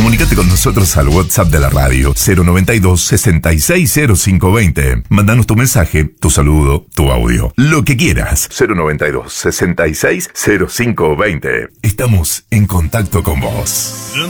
Comunícate con nosotros al WhatsApp de la radio 092 660520. Mándanos tu mensaje, tu saludo, tu audio, lo que quieras. 092 660520. Estamos en contacto con vos.